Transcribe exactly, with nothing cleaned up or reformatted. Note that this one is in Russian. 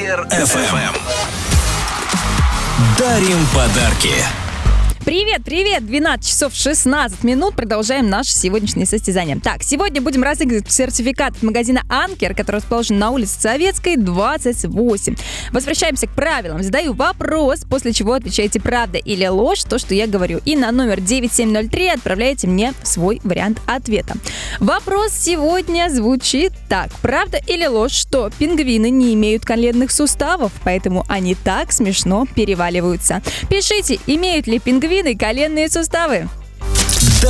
Дезертир эф эм. Дарим подарки. Привет, привет! двенадцать часов шестнадцать минут. Продолжаем наше сегодняшнее состязание. Так, сегодня будем разыгрывать сертификат от магазина «Анкер», который расположен на улице Советской, двадцать восемь. Возвращаемся к правилам. Задаю вопрос, после чего отвечаете правда или ложь, то, что я говорю. И на номер девять семь ноль три отправляете мне свой вариант ответа. Вопрос сегодня звучит так. Правда или ложь, что пингвины не имеют коленных суставов, поэтому они так смешно переваливаются? Пишите, имеют ли пингвины коленные суставы.